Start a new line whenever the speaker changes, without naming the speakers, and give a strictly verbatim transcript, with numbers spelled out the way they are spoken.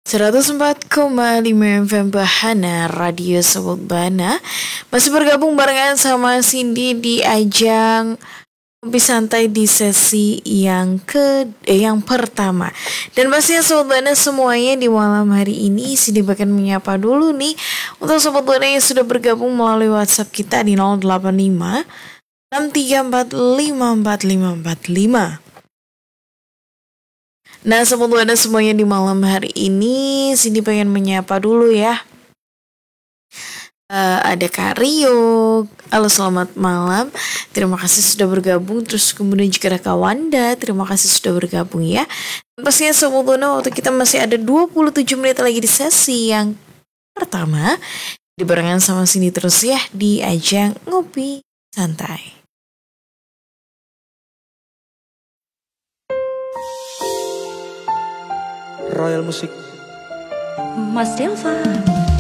seratus empat koma lima F M Bahana, Radio Sobat Bana. Masih bergabung barengan sama Cindy di ajang Kopi Santai di sesi yang ke eh, yang pertama. Dan pastinya Sobat Bana semuanya di malam hari ini Cindy bahkan menyapa dulu nih untuk Sobat Bana yang sudah bergabung melalui WhatsApp kita di nol delapan lima enam tiga empat lima empat lima empat lima. Nah, Sobat Bana semuanya di malam hari ini Cindy pengen menyapa dulu ya. Uh, ada Kak Rio. Halo, selamat malam. Terima kasih sudah bergabung. Terus kemudian juga ada Kak Wanda. Terima kasih sudah bergabung ya. Dan pastinya Sobat Bana, waktu kita masih ada dua puluh tujuh menit lagi di sesi yang pertama. Dibarengan sama Cindy terus ya di ajang Ngopi Santai.
Royal Musik
Mas Delva.